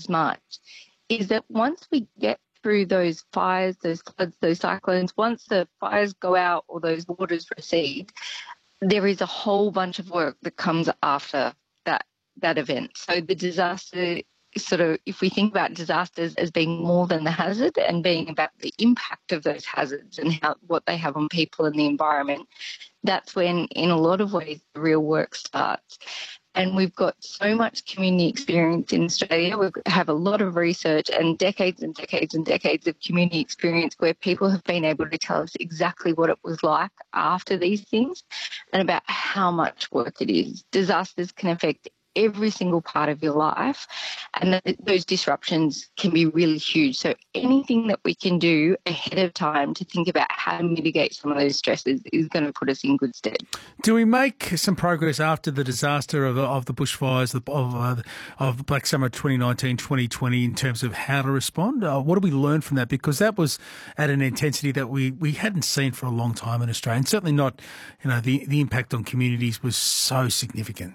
as much, is that once we get through those fires, those floods, those cyclones, once the fires go out or those waters recede, there is a whole bunch of work that comes after that event. So the disaster, sort of, if we think about disasters as being more than the hazard and being about the impact of those hazards and what they have on people and the environment, that's when, in a lot of ways, the real work starts. And we've got so much community experience in Australia. We have a lot of research and decades and decades and decades of community experience where people have been able to tell us exactly what it was like after these things and about how much work it is. Disasters can affect every single part of your life, and those disruptions can be really huge. So anything that we can do ahead of time to think about how to mitigate some of those stresses is going to put us in good stead. Do we make some progress after the disaster of the bushfires of Black Summer 2019-2020 in terms of how to respond? What do we learn from that? Because that was at an intensity that we hadn't seen for a long time in Australia, and certainly not, the impact on communities was so significant.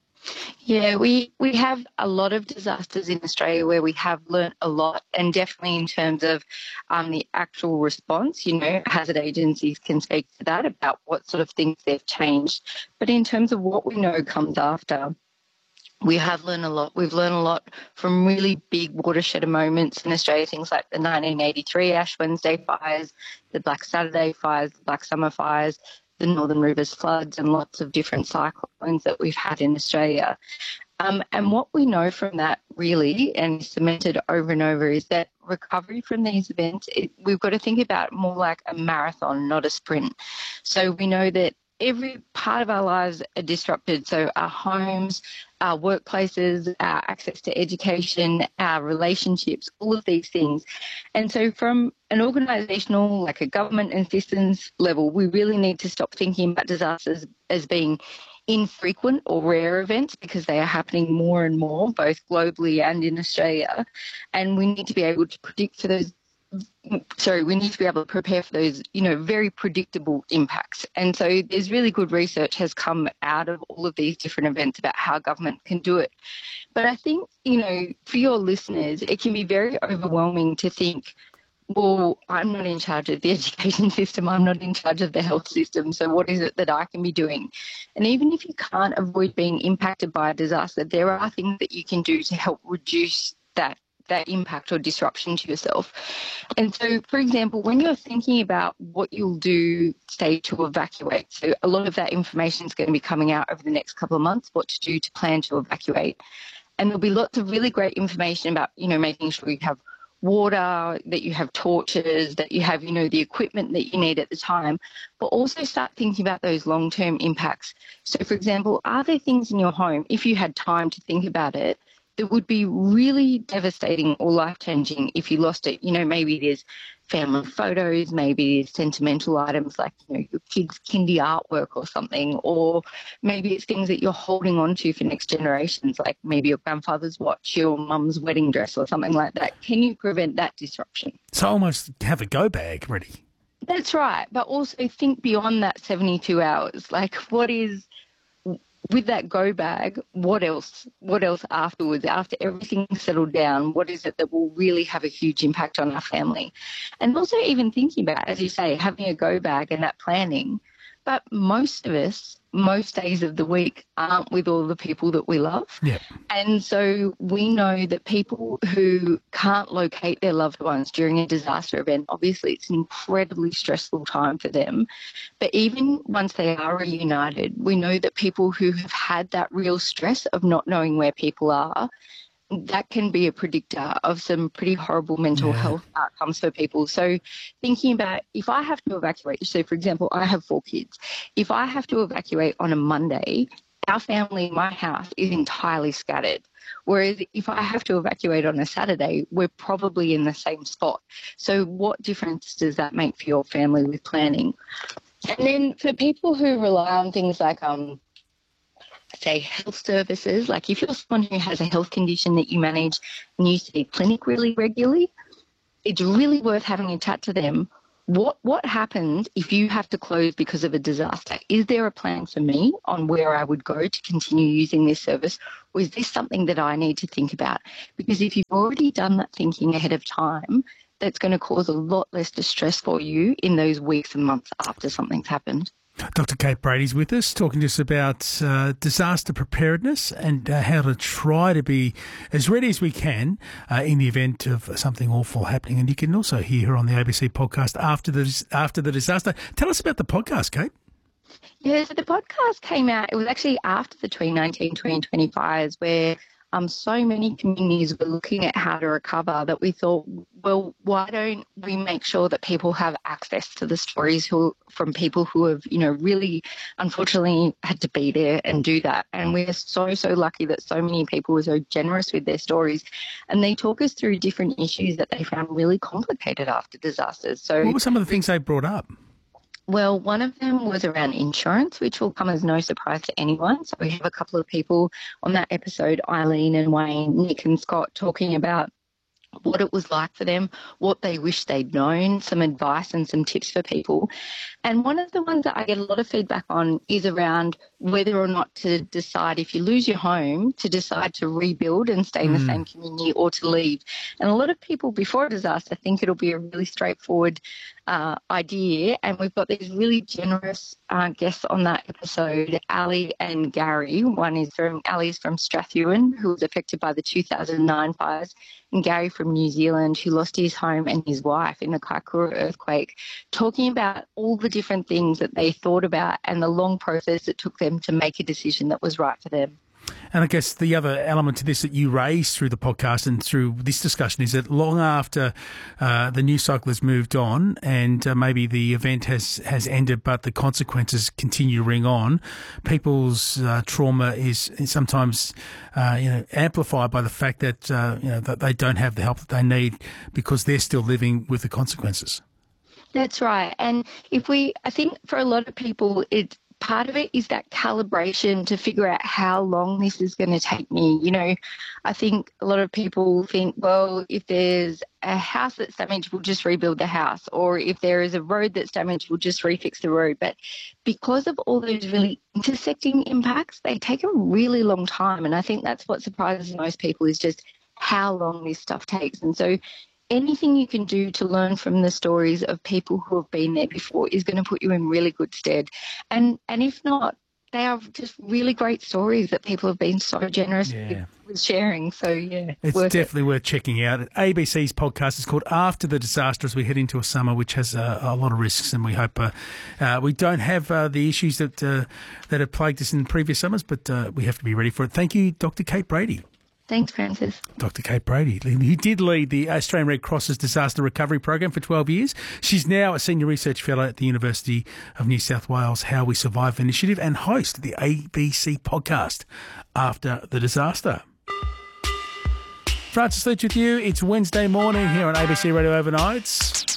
Yeah, we have a lot of disasters in Australia where we have learnt a lot, and definitely in terms of the actual response, hazard agencies can speak to that about what sort of things they've changed. But in terms of what we know comes after, we have learned a lot. We've learned a lot from really big watershed moments in Australia, things like the 1983 Ash Wednesday fires, the Black Saturday fires, the Black Summer fires, the Northern Rivers floods, and lots of different cyclones that we've had in Australia. And what we know from that really, and cemented over and over, is that recovery from these events, we've got to think about more like a marathon, not a sprint. So we know that every part of our lives are disrupted. So our homes, our workplaces, our access to education, our relationships, all of these things. And so from an organisational, like a government and systems level, we really need to stop thinking about disasters as being infrequent or rare events, because they are happening more and more, both globally and in Australia. And we need to be able to predict for those we need to be able to prepare for those, very predictable impacts. And so there's really good research has come out of all of these different events about how government can do it. But I think, for your listeners, it can be very overwhelming to think, well, I'm not in charge of the education system, I'm not in charge of the health system, so what is it that I can be doing? And even if you can't avoid being impacted by a disaster, there are things that you can do to help reduce that impact or disruption to yourself. And so, for example, when you're thinking about what you'll do, say, to evacuate, so a lot of that information is going to be coming out over the next couple of months, what to do to plan to evacuate. And there'll be lots of really great information about, making sure you have water, that you have torches, that you have, the equipment that you need at the time, but also start thinking about those long-term impacts. So, for example, are there things in your home, if you had time to think about it, that would be really devastating or life-changing if you lost it? Maybe there's family photos, maybe there's sentimental items like, your kids' kindy artwork or something, or maybe it's things that you're holding on to for next generations, like maybe your grandfather's watch, your mum's wedding dress or something like that. Can you prevent that disruption? So almost have a go bag ready. That's right, but also think beyond that 72 hours. Like, what is... with that go bag, what else afterwards, after everything's settled down, what is it that will really have a huge impact on our family? And also even thinking about, as you say, having a go bag and that planning. But most of us, most days of the week, aren't with all the people that we love. Yep. And so we know that people who can't locate their loved ones during a disaster event, obviously it's an incredibly stressful time for them. But even once they are reunited, we know that people who have had that real stress of not knowing where people are, that can be a predictor of some pretty horrible mental health outcomes for people. So thinking about, if I have to evacuate, so for example, I have 4 kids. If I have to evacuate on a Monday, our family, my house, is entirely scattered. Whereas if I have to evacuate on a Saturday, we're probably in the same spot. So what difference does that make for your family with planning? And then for people who rely on things like say health services, like if you're someone who has a health condition that you manage and you see a clinic really regularly, it's really worth having a chat to them. what happens if you have to close because of a disaster? Is there a plan for me on where I would go to continue using this service? Or is this something that I need to think about? Because if you've already done that thinking ahead of time, that's going to cause a lot less distress for you in those weeks and months after something's happened. Dr. Kate Brady's with us, talking to us about disaster preparedness and how to try to be as ready as we can in the event of something awful happening. And you can also hear her on the ABC podcast after the disaster. Tell us about the podcast, Kate. Yeah, so the podcast came out, it was actually after the 2019-2020 fires where so many communities were looking at how to recover that we thought, well, why don't we make sure that people have access to the stories from people who have, really unfortunately had to be there and do that. And we're so lucky that so many people were so generous with their stories. And they talk us through different issues that they found really complicated after disasters. So what were some of the things they brought up? Well, one of them was around insurance, which will come as no surprise to anyone. So we have a couple of people on that episode, Eileen and Wayne, Nick and Scott, talking about what it was like for them, what they wish they'd known, some advice and some tips for people. And one of the ones that I get a lot of feedback on is around whether or not to decide, if you lose your home, to decide to rebuild and stay in the same community or to leave. And a lot of people before a disaster think it'll be a really straightforward idea. And we've got these really generous guests on that episode, Ali and Gary. Ali's from Strathewen, who was affected by the 2009 fires, and Gary from New Zealand, who lost his home and his wife in the Kaikoura earthquake, talking about all the different things that they thought about and the long process it took them to make a decision that was right for them. And I guess the other element to this that you raised through the podcast and through this discussion is that long after the news cycle has moved on and maybe the event has ended, but the consequences continue to ring on, people's trauma is sometimes amplified by the fact that that they don't have the help that they need because they're still living with the consequences. That's right. And I think for a lot of people, part of it is that calibration to figure out how long this is going to take me. I think a lot of people think, well, if there's a house that's damaged, we'll just rebuild the house. Or if there is a road that's damaged, we'll just refix the road. But because of all those really intersecting impacts, they take a really long time. And I think that's what surprises most people is just how long this stuff takes. And so anything you can do to learn from the stories of people who have been there before is going to put you in really good stead. And if not, they are just really great stories that people have been so generous with sharing. So, it's definitely worth checking out. ABC's podcast is called After the Disaster as we head into a summer which has a lot of risks, and we hope we don't have the issues that have plagued us in previous summers, but we have to be ready for it. Thank you, Dr. Kate Brady. Thanks, Francis. Dr. Kate Brady, who did lead the Australian Red Cross's Disaster Recovery Program for 12 years. She's now a Senior Research Fellow at the University of New South Wales How We Survive initiative and host the ABC podcast After the Disaster. Francis Leach with you. It's Wednesday morning here on ABC Radio Overnights.